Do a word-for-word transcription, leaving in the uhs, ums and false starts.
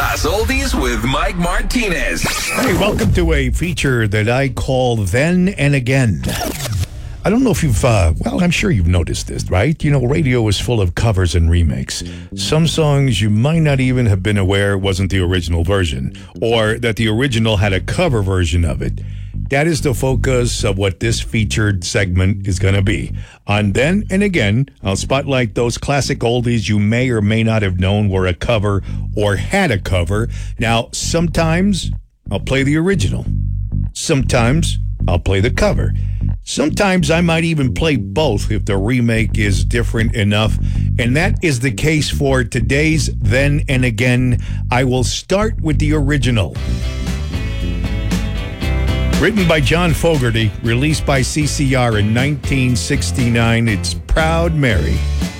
Las Oldies with Mike Martinez. Hey, welcome to a feature that I call Then and Again. I don't know if you've, uh, well, I'm sure you've noticed this, right? You know, radio is full of covers and remakes. Some songs you might not even have been aware wasn't the original version, or that the original had a cover version of it. That is the focus of what this featured segment is going to be. On Then and Again, I'll spotlight those classic oldies you may or may not have known were a cover or had a cover. Now, sometimes I'll play the original. Sometimes I'll play the cover. Sometimes I might even play both if the remake is different enough. And that is the case for today's Then and Again. I will start with the original. Written by John Fogerty, released by C C R in nineteen sixty-nine, it's Proud Mary.